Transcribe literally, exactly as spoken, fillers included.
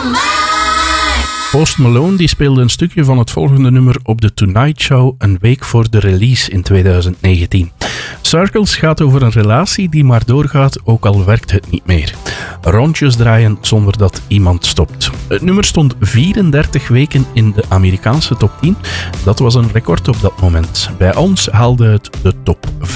Post Malone die speelde een stukje van het volgende nummer op The Tonight Show een week voor de release in twintig negentien. Circles gaat over een relatie die maar doorgaat, ook al werkt het niet meer. Rondjes draaien zonder dat iemand stopt. Het nummer stond vierendertig weken in de Amerikaanse top tien. Dat was een record op dat moment. Bij ons haalde het de top vijf.